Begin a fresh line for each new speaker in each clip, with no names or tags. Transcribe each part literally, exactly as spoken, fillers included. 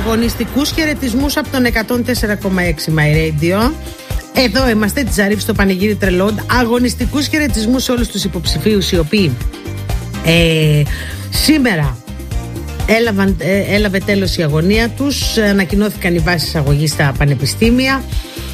Αγωνιστικούς χαιρετισμούς από τον εκατόν τέσσερα κόμμα έξι My Radio. Εδώ είμαστε, τη Ζαρίφ στο Πανηγύρι Τρελόντ. Αγωνιστικούς χαιρετισμούς σε όλους τους υποψηφίους οι οποίοι ε, σήμερα έλαβαν, ε, έλαβε τέλος η αγωνία τους. Ανακοινώθηκαν οι βάσεις εισαγωγής στα πανεπιστήμια.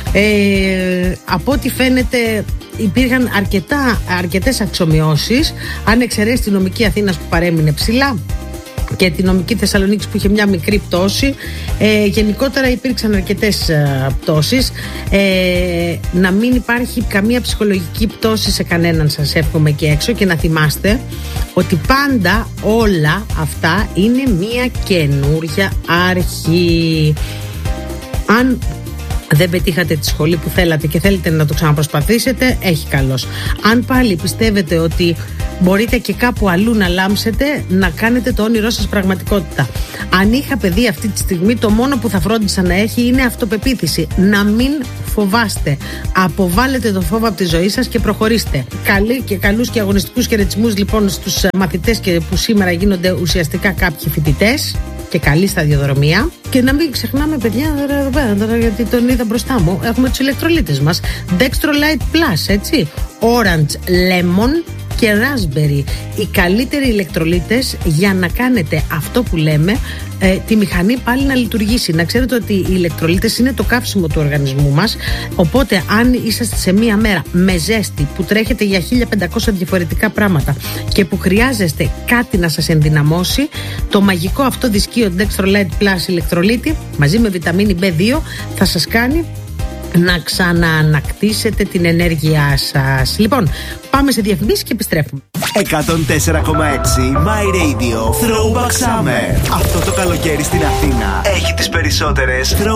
Ε, από ό,τι φαίνεται υπήρχαν αρκετά, αρκετές αξιομειώσεις, αν εξαιρέσει τη νομική Αθήνας που παρέμεινε ψηλά και τη νομική Θεσσαλονίκης που είχε μια μικρή πτώση. Ε, γενικότερα υπήρξαν αρκετές ε, πτώσεις. Ε, να μην υπάρχει καμία ψυχολογική πτώση σε κανέναν, σας εύχομαι εκεί έξω, και να θυμάστε ότι πάντα όλα αυτά είναι μια καινούρια αρχή. Αν δεν πετύχατε τη σχολή που θέλατε και θέλετε να το ξαναπροσπαθήσετε, έχει καλώς. Αν πάλι πιστεύετε ότι μπορείτε και κάπου αλλού να λάμψετε, να κάνετε το όνειρό σας πραγματικότητα. Αν είχα παιδί αυτή τη στιγμή, το μόνο που θα φρόντισα να έχει είναι αυτοπεποίθηση. Να μην φοβάστε. Αποβάλλετε το φόβο από τη ζωή σας και προχωρήστε. Καλή και καλούς και αγωνιστικούς χαιρετισμούς λοιπόν στους μαθητές και που σήμερα γίνονται ουσιαστικά κάποιοι φοιτητές. Και καλή σταδιοδρομία. Και να μην ξεχνάμε, παιδιά, εδώ πέρα, γιατί τον είδα μπροστά μου, έχουμε τους ηλεκτρολίτες μας. Dextrolite Plus, έτσι. Orange, Lemon και Raspberry. Οι καλύτεροι ηλεκτρολίτες για να κάνετε αυτό που λέμε, ε, τη μηχανή πάλι να λειτουργήσει. Να ξέρετε ότι οι ηλεκτρολίτες είναι το καύσιμο του οργανισμού μας. Οπότε, αν είσαστε σε μία μέρα με ζέστη, που τρέχετε για χίλια πεντακόσια διαφορετικά πράγματα και που χρειάζεστε κάτι να σας ενδυναμώσει, το μαγικό αυτό δισκείο Dextrolite Plus ηλεκτρολίτη μαζί με βιταμίνη μπι δύο θα σας κάνει να ξαναανακτήσετε την ενέργειά σας. Λοιπόν, πάμε σε διαφημίσεις και επιστρέφουμε.
εκατόν τέσσερα κόμμα έξι My Radio Throwback Summer. Αυτό το καλοκαίρι στην Αθήνα έχει τις περισσότερες